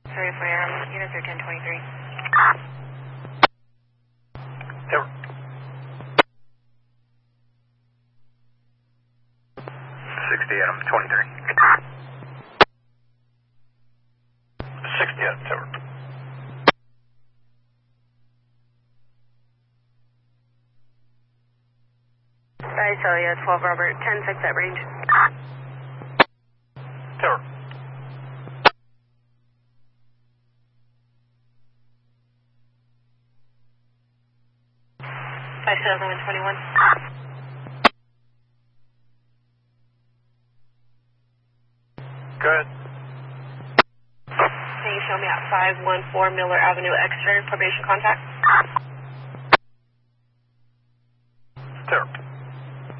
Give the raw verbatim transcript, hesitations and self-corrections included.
Sorry for your um, units are ten twenty-three. Tower. sixty Adam twenty-three. sixty Adam Tower. I tell you, twelve Robert, ten six at range. Tower. five seven one twenty-one. Go ahead. Can you show me at five one four Miller Avenue Extra, probation contact? Tower.